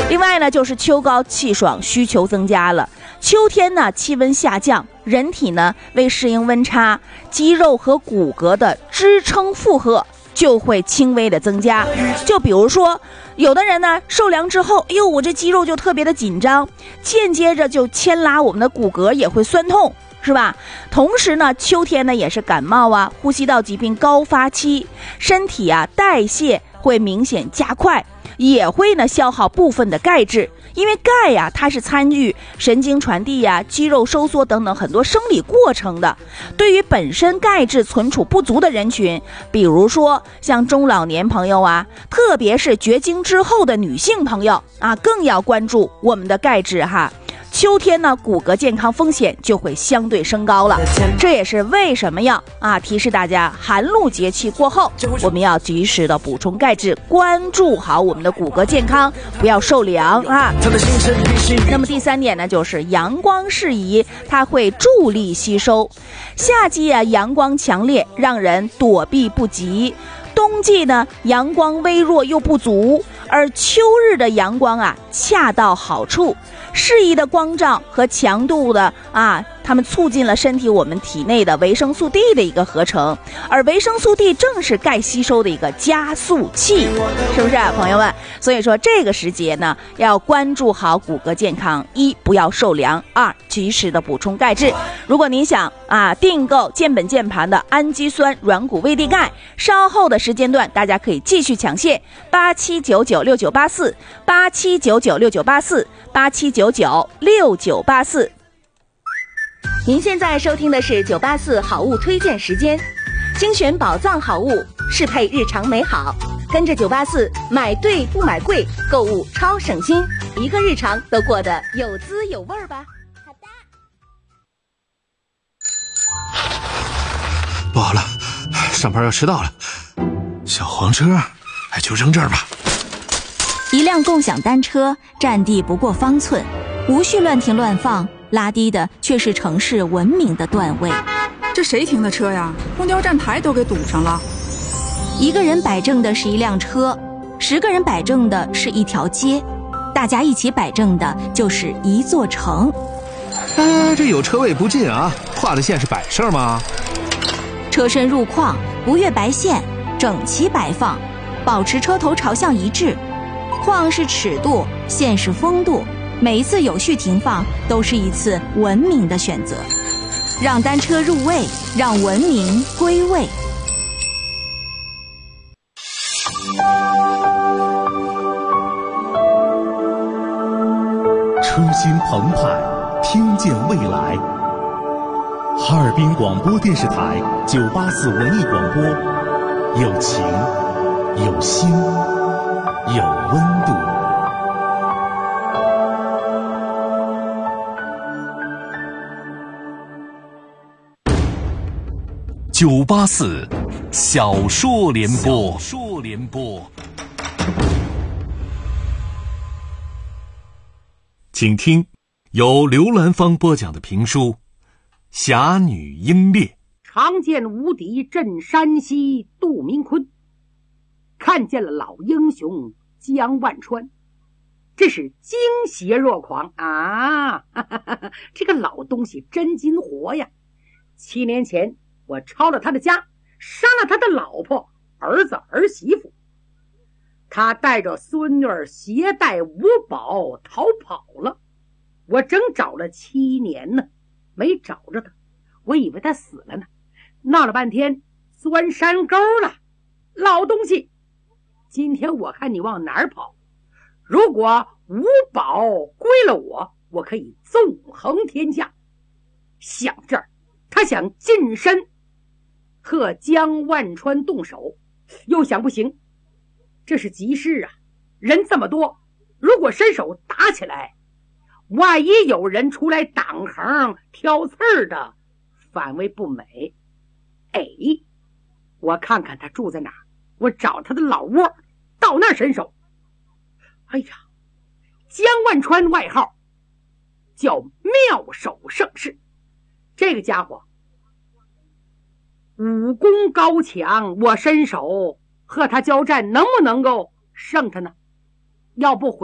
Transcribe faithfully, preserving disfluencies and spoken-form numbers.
另外呢，就是秋高气爽，需求增加了。秋天呢，气温下降，人体呢为适应温差，肌肉和骨骼的支撑负荷就会轻微的增加。就比如说，有的人呢受凉之后，哎呦，我这肌肉就特别的紧张，间接着就牵拉我们的骨骼也会酸痛，是吧？同时呢，秋天呢也是感冒啊、呼吸道疾病高发期，身体啊代谢会明显加快，也会呢消耗部分的钙质。因为钙呀、啊，它是参与神经传递呀、啊、肌肉收缩等等很多生理过程的。对于本身钙质存储不足的人群，比如说像中老年朋友啊，特别是绝经之后的女性朋友啊，更要关注我们的钙质哈。秋天呢，骨骼健康风险就会相对升高了。这也是为什么要啊提示大家，寒露节气过后，我们要及时的补充钙质，关注好我们的骨骼健康，不要受凉啊。那么第三点呢，就是阳光适宜，它会助力吸收。夏季啊，阳光强烈，让人躲避不及；冬季呢，阳光微弱又不足，而秋日的阳光啊，恰到好处。适宜的光照和强度的啊，它们促进了身体我们体内的维生素 D 的一个合成，而维生素 D 正是钙吸收的一个加速器，是不是啊，朋友们？所以说这个时节呢，要关注好骨骼健康，一不要受凉，二及时的补充钙质。如果您想啊订购健本健盘的氨基酸软骨胃地钙，稍后的时间段大家可以继续抢线八七九九六九八四八七九九六九八四八七九九六九八四。您现在收听的是九八四好物推荐时间，精选宝藏好物，适配日常美好。跟着九八四买对不买贵，购物超省心，一个日常都过得有滋有味吧。好的。 不好了，上班要迟到了，小黄车，哎，就扔这儿吧。 一辆共享单车占地不过方寸，无需乱停乱放，拉低的却是城市文明的段位。 这谁停的车呀？公交站台都给堵上了。 一个人摆正的是一辆车，十个人摆正的是一条街，大家一起摆正的就是一座城。 哎，这有车位不进啊，画的线是摆设吗？ 车身入框，不越白线，整齐摆放，保持车头朝向一致。框是尺度，线是风度，每一次有序停放都是一次文明的选择。让单车入位，让文明归位。 春心澎湃，听见未来。哈尔滨广播电视台九八四文艺广播，有情，有心，有温度。九八四小说联播，小说联播，请听由刘兰芳播讲的评书《侠女英烈》。 常见无敌镇山西杜明坤，看见了老英雄江万川，这是惊邪若狂啊！哈哈哈，这个老东西真金活呀！七年前我抄了他的家，杀了他的老婆、儿子、儿媳妇，他带着孙女儿携带五宝逃跑了。我整找了七年呢，没找着他，我以为他死了呢，闹了半天钻山沟了。老东西，今天我看你往哪儿跑？如果五宝归了我，我可以纵横天下。想这儿，他想近身和江万川动手，又想不行，这是急事啊，人这么多，如果伸手打起来，万一有人出来挡横挑刺儿的，反为不美。哎，我看看他住在哪儿，我找他的老窝，到那儿伸手。哎呀，江万川外号叫妙手胜士，这个家伙武功高强，我伸手和他交战，能不能够胜他呢？要不回